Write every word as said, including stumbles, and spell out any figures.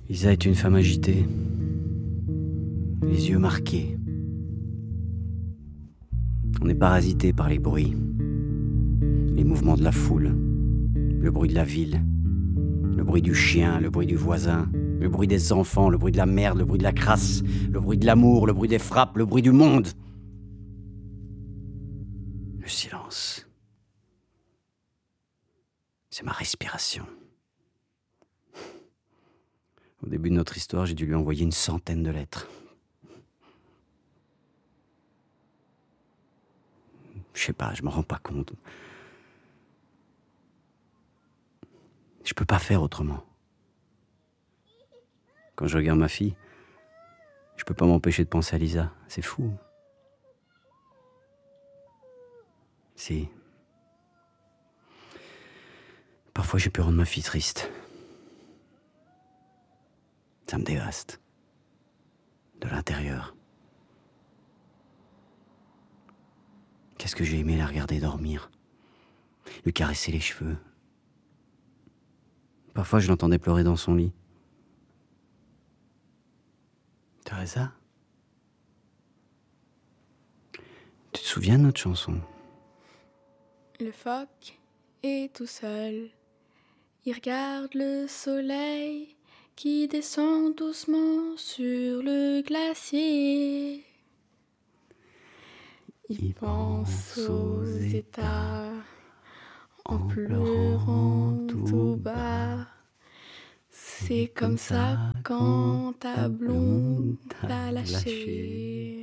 Lisa est une femme agitée, les yeux marqués. On est parasité par les bruits, les mouvements de la foule, le bruit de la ville, le bruit du chien, le bruit du voisin, le bruit des enfants, le bruit de la merde, le bruit de la crasse, le bruit de l'amour, le bruit des frappes, le bruit du monde. Le silence. C'est ma respiration. Au début de notre histoire, j'ai dû lui envoyer une centaine de lettres. Je sais pas, je m'en rends pas compte. Je peux pas faire autrement. Quand je regarde ma fille, je peux pas m'empêcher de penser à Lisa. C'est fou. Si. Parfois, j'ai pu rendre ma fille triste. Ça me dévaste. De l'intérieur. Qu'est-ce que j'ai aimé la regarder dormir. Lui caresser les cheveux. Parfois, je l'entendais pleurer dans son lit. Teresa, tu te souviens de notre chanson? Le phoque est tout seul. Il regarde le soleil qui descend doucement sur le glacier. Il, Il pense aux états en pleurant tout bas. C'est comme ça quand ta blonde t'a lâché.